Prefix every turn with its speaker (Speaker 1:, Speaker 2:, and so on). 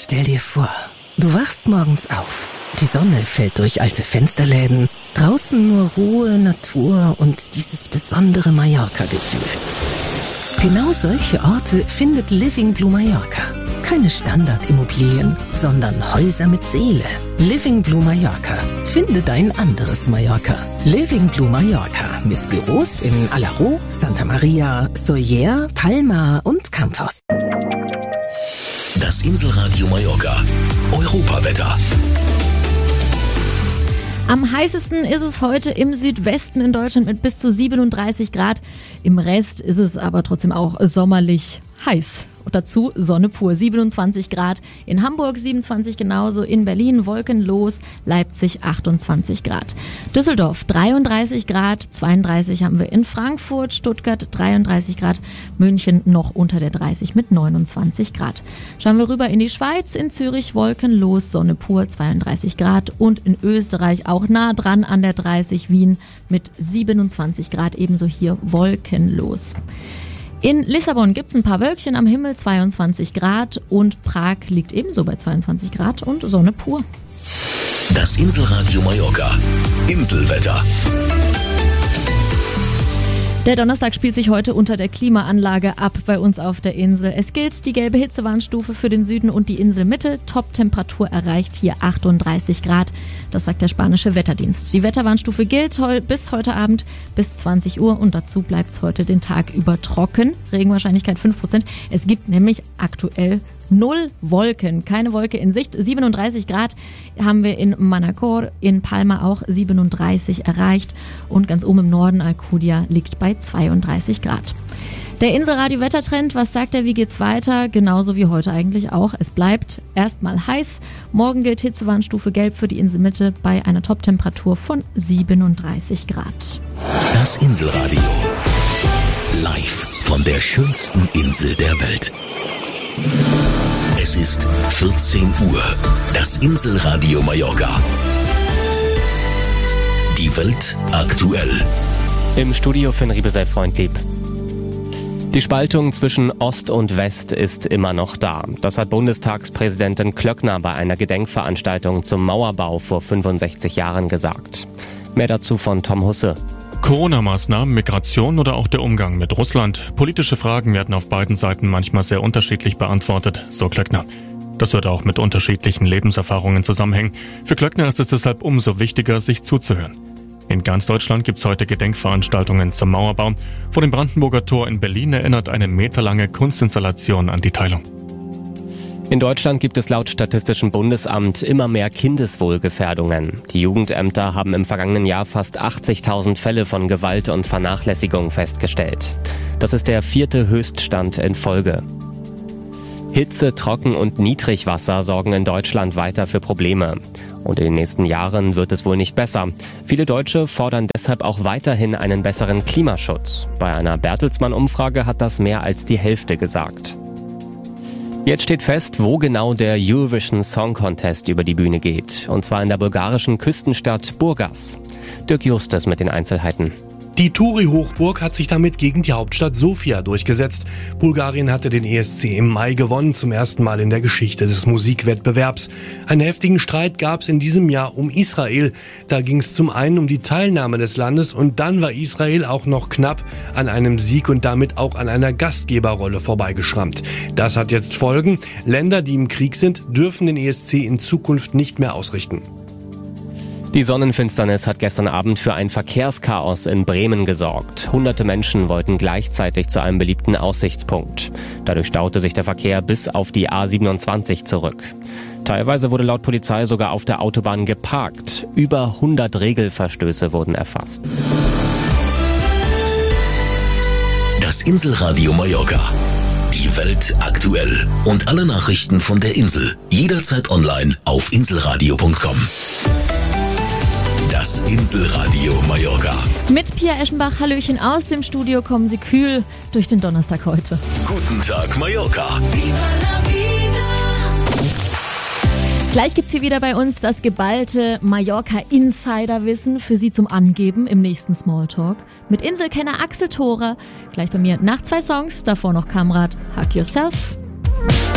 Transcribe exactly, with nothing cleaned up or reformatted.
Speaker 1: Stell dir vor, du wachst morgens auf. Die Sonne fällt durch alte Fensterläden. Draußen nur Ruhe, Natur und dieses besondere Mallorca-Gefühl. Genau solche Orte findet Living Blue Mallorca. Keine Standardimmobilien, sondern Häuser mit Seele. Living Blue Mallorca. Finde dein anderes Mallorca. Living Blue Mallorca mit Büros in Alaró, Santa Maria, Sóller, Palma und Campos.
Speaker 2: Das Inselradio Mallorca. Europawetter.
Speaker 3: Am heißesten ist es heute im Südwesten in Deutschland mit bis zu siebenunddreißig Grad. Im Rest ist es aber trotzdem auch sommerlich heiß. Und dazu Sonne pur, siebenundzwanzig Grad. In Hamburg siebenundzwanzig genauso, in Berlin wolkenlos, Leipzig achtundzwanzig Grad. Düsseldorf dreiunddreißig Grad, zweiunddreißig haben wir in Frankfurt, Stuttgart dreiunddreißig Grad, München noch unter der dreißig mit neunundzwanzig Grad. Schauen wir rüber in die Schweiz, in Zürich wolkenlos, Sonne pur, zweiunddreißig Grad und in Österreich auch nah dran an der dreißig, Wien mit siebenundzwanzig Grad, ebenso hier wolkenlos. In Lissabon gibt es ein paar Wölkchen am Himmel, zweiundzwanzig Grad, und Prag liegt ebenso bei zweiundzwanzig Grad und Sonne pur.
Speaker 2: Das Inselradio Mallorca. Inselwetter.
Speaker 3: Der Donnerstag spielt sich heute unter der Klimaanlage ab bei uns auf der Insel. Es gilt die gelbe Hitzewarnstufe für den Süden und die Inselmitte. Top-Temperatur erreicht hier achtunddreißig Grad. Das sagt der spanische Wetterdienst. Die Wetterwarnstufe gilt heu- bis heute Abend bis zwanzig Uhr und dazu bleibt es heute den Tag über trocken. Regenwahrscheinlichkeit fünf Prozent. Es gibt nämlich aktuell Null Wolken, keine Wolke in Sicht. siebenunddreißig Grad haben wir in Manacor, in Palma auch siebenunddreißig erreicht und ganz oben im Norden Alcudia liegt bei zweiunddreißig Grad. Der Inselradio-Wettertrend, was sagt er, wie geht's weiter? Genauso wie heute eigentlich auch. Es bleibt erstmal heiß. Morgen gilt Hitzewarnstufe gelb für die Inselmitte bei einer Toptemperatur von siebenunddreißig Grad.
Speaker 2: Das Inselradio. Live von der schönsten Insel der Welt. Es ist vierzehn Uhr. Das Inselradio Mallorca. Die Welt aktuell.
Speaker 4: Im Studio Finn Riebe sei freundlieb. Die Spaltung zwischen Ost und West ist immer noch da. Das hat Bundestagspräsidentin Klöckner bei einer Gedenkveranstaltung zum Mauerbau vor fünfundsechzig Jahren gesagt. Mehr dazu von Tom Husse.
Speaker 5: Corona-Maßnahmen, Migration oder auch der Umgang mit Russland. Politische Fragen werden auf beiden Seiten manchmal sehr unterschiedlich beantwortet, so Klöckner. Das wird auch mit unterschiedlichen Lebenserfahrungen zusammenhängen. Für Klöckner ist es deshalb umso wichtiger, sich zuzuhören. In ganz Deutschland gibt es heute Gedenkveranstaltungen zum Mauerbau. Vor dem Brandenburger Tor in Berlin erinnert eine meterlange Kunstinstallation an die Teilung.
Speaker 4: In Deutschland gibt es laut Statistischem Bundesamt immer mehr Kindeswohlgefährdungen. Die Jugendämter haben im vergangenen Jahr fast achtzigtausend Fälle von Gewalt und Vernachlässigung festgestellt. Das ist der vierte Höchststand in Folge. Hitze, Trocken- und Niedrigwasser sorgen in Deutschland weiter für Probleme. Und in den nächsten Jahren wird es wohl nicht besser. Viele Deutsche fordern deshalb auch weiterhin einen besseren Klimaschutz. Bei einer Bertelsmann-Umfrage hat das mehr als die Hälfte gesagt. Jetzt steht fest, wo genau der Eurovision Song Contest über die Bühne geht. Und zwar in der bulgarischen Küstenstadt Burgas. Dirk Justus mit den Einzelheiten.
Speaker 6: Die Touri-Hochburg hat sich damit gegen die Hauptstadt Sofia durchgesetzt. Bulgarien hatte den E S C im Mai gewonnen, zum ersten Mal in der Geschichte des Musikwettbewerbs. Einen heftigen Streit gab es in diesem Jahr um Israel. Da ging es zum einen um die Teilnahme des Landes und dann war Israel auch noch knapp an einem Sieg und damit auch an einer Gastgeberrolle vorbeigeschrammt. Das hat jetzt Folgen. Länder, die im Krieg sind, dürfen den E S C in Zukunft nicht mehr ausrichten.
Speaker 4: Die Sonnenfinsternis hat gestern Abend für ein Verkehrschaos in Bremen gesorgt. Hunderte Menschen wollten gleichzeitig zu einem beliebten Aussichtspunkt. Dadurch staute sich der Verkehr bis auf die A siebenundzwanzig zurück. Teilweise wurde laut Polizei sogar auf der Autobahn geparkt. Über hundert Regelverstöße wurden erfasst.
Speaker 2: Das Inselradio Mallorca. Die Welt aktuell. Und alle Nachrichten von der Insel. Jederzeit online auf inselradio punkt com. Das Inselradio Mallorca.
Speaker 3: Mit Pia Eschenbach, Hallöchen aus dem Studio, kommen Sie kühl durch den Donnerstag heute.
Speaker 2: Guten Tag Mallorca.
Speaker 3: Gleich gibt's hier wieder bei uns das geballte Mallorca-Insider-Wissen für Sie zum Angeben im nächsten Smalltalk. Mit Inselkenner Axel Thorer. Gleich bei mir nach zwei Songs, davor noch Kamrat, Hug Yourself.